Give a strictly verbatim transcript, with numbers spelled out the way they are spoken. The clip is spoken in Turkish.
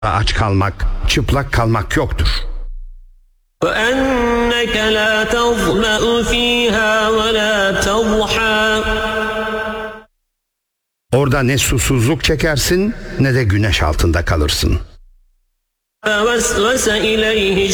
aç kalmak, çıplak kalmak yoktur. وَأَنَّكَ لَا تَظْمَأُ فِيهَا وَلَا تَضْحَى. Orada ne susuzluk çekersin ne de güneş altında kalırsın. فَوَسْوَسَ إِلَيْهِ